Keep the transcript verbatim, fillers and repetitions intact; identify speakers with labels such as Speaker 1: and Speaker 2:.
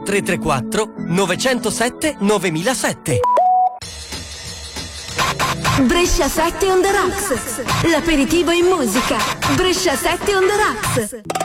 Speaker 1: tre tre quattro nove zero sette nove zero zero sette.
Speaker 2: Brescia sette on the Rocks. L'aperitivo in musica. Brescia sette on the Rocks.